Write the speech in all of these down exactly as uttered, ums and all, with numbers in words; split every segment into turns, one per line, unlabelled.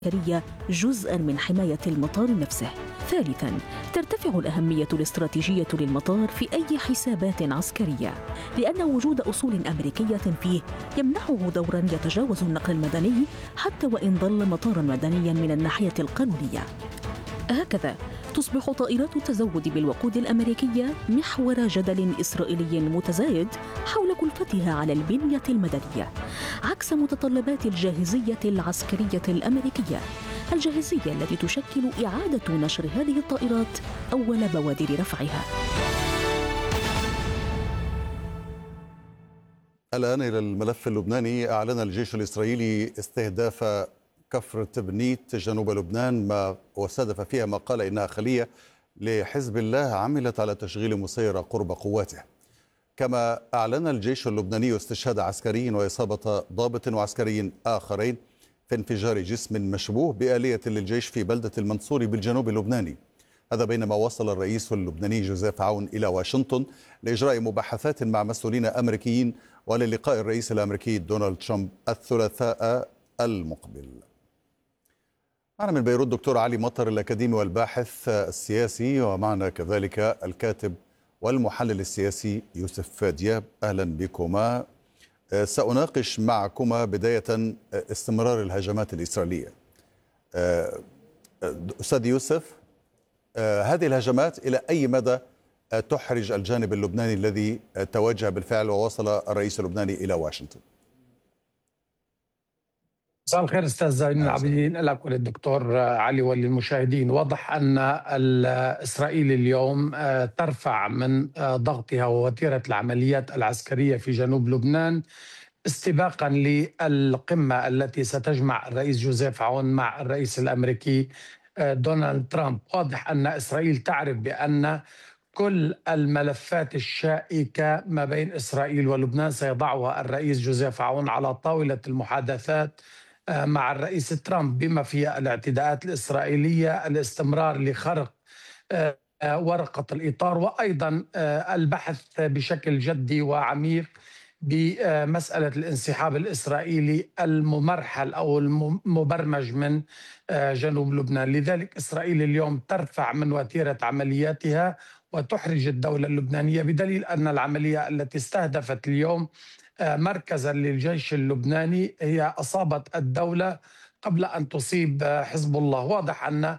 العسكرية جزءاً من حماية المطار نفسه. ثالثاً، ترتفع الأهمية الاستراتيجية للمطار في أي حسابات عسكرية، لأن وجود أصول أمريكية فيه يمنحه دوراً يتجاوز النقل المدني حتى وإن ظل مطاراً مدنياً من الناحية القانونية. هكذا تصبح طائرات التزود بالوقود الأمريكية محور جدل إسرائيلي متزايد حول كلفتها على البنية المدنية، عكس متطلبات الجاهزية العسكرية الأمريكية، الجاهزية التي تشكل إعادة نشر هذه الطائرات أول بوادر رفعها.
الآن إلى الملف اللبناني. أعلن الجيش الإسرائيلي استهداف كفر تبنيت جنوب لبنان ما واستهدف فيها ما قال إنها خلية لحزب الله عملت على تشغيل مسيرة قرب قواته. كما أعلن الجيش اللبناني استشهاد عسكري وإصابة ضابط وعسكري آخرين في انفجار جسم مشبوه بآلية للجيش في بلدة المنصوري بالجنوب اللبناني. هذا بينما وصل الرئيس اللبناني جوزيف عون إلى واشنطن لإجراء مباحثات مع مسؤولين أمريكيين وللقاء الرئيس الأمريكي دونالد ترامب الثلاثاء المقبل. معنا من بيروت دكتور علي مطر الأكاديمي والباحث السياسي، ومعنا كذلك الكاتب والمحلل السياسي يوسف دياب. أهلا بكما. سأناقش معكما بداية استمرار الهجمات الإسرائيلية. أستاذ يوسف، هذه الهجمات إلى أي مدى تحرج الجانب اللبناني الذي توجه بالفعل ووصل الرئيس اللبناني إلى واشنطن؟
مساء الخير استاذ زين العابدين، لك وللدكتور علي وللمشاهدين. واضح ان اسرائيل اليوم ترفع من ضغطها ووتيره العمليات العسكريه في جنوب لبنان استباقا للقمه التي ستجمع الرئيس جوزيف عون مع الرئيس الامريكي دونالد ترامب. واضح ان اسرائيل تعرف بان كل الملفات الشائكه ما بين اسرائيل ولبنان سيضعها الرئيس جوزيف عون على طاوله المحادثات مع الرئيس ترامب، بما فيها الاعتداءات الإسرائيلية، الاستمرار لخرق ورقة الإطار، وأيضا البحث بشكل جدي وعميق بمسألة الانسحاب الإسرائيلي الممرحل أو المبرمج من جنوب لبنان. لذلك إسرائيل اليوم ترفع من وتيرة عملياتها وتحرج الدولة اللبنانية، بدليل أن العملية التي استهدفت اليوم مركزا للجيش اللبناني هي أصابت الدولة قبل أن تصيب حزب الله. واضح أن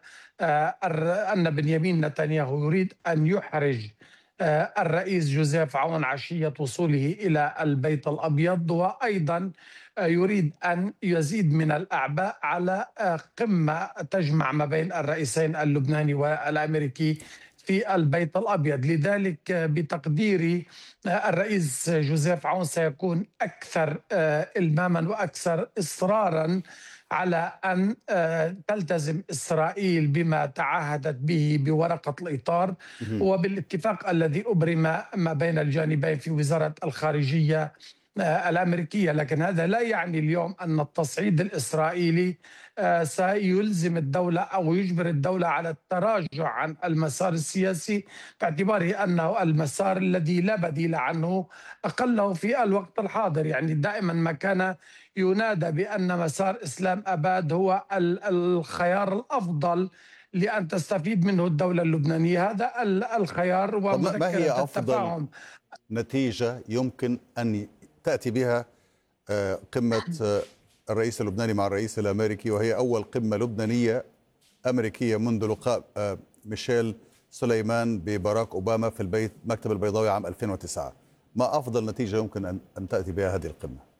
أن بنيامين نتنياهو يريد أن يحرج الرئيس جوزيف عون عشية وصوله إلى البيت الأبيض، وأيضا يريد أن يزيد من الأعباء على قمة تجمع ما بين الرئيسين اللبناني والأمريكي في البيت الأبيض. لذلك بتقديري الرئيس جوزيف عون سيكون أكثر إلماما وأكثر إصرارا على أن تلتزم إسرائيل بما تعهدت به بورقة الإطار وبالاتفاق الذي أبرم ما بين الجانبين في وزارة الخارجية الأمريكية. لكن هذا لا يعني اليوم أن التصعيد الإسرائيلي سيلزم الدولة أو يجبر الدولة على التراجع عن المسار السياسي، باعتباره أنه المسار الذي لا بديل عنه أقله في الوقت الحاضر. يعني دائما ما كان ينادى بأن مسار إسلام أباد هو الخيار الأفضل لأن تستفيد منه الدولة اللبنانية. هذا الخيار
ومذكرة ما هي أفضل التفاهم. نتيجة يمكن أن تأتي بها قمة الرئيس اللبناني مع الرئيس الأمريكي، وهي أول قمة لبنانية أمريكية منذ لقاء ميشيل سليمان بباراك أوباما في البيت مكتب البيضاوي عام ألفين وتسعة؟ ما أفضل نتيجة يمكن أن تأتي بها هذه القمة؟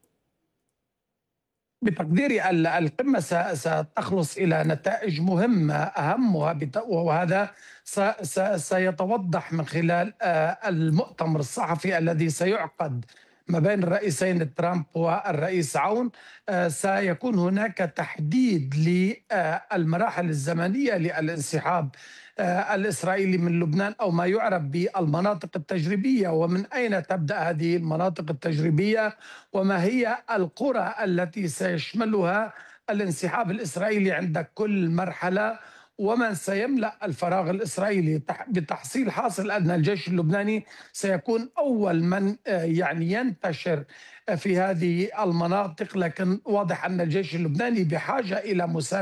بتقديري القمة ستخلص إلى نتائج مهمة، أهمها وهذا سيتوضح من خلال المؤتمر الصحفي الذي سيعقد ما بين الرئيسين ترامب والرئيس عون. سيكون هناك تحديد للمراحل الزمنية للانسحاب الإسرائيلي من لبنان، أو ما يعرف بالمناطق التجريبية، ومن أين تبدأ هذه المناطق التجريبية، وما هي القرى التي سيشملها الانسحاب الإسرائيلي عند كل مرحلة، ومن سيملأ الفراغ الإسرائيلي. بتحصيل حاصل أن الجيش اللبناني سيكون أول من يعني ينتشر في هذه المناطق، لكن واضح أن الجيش اللبناني بحاجة إلى مساندة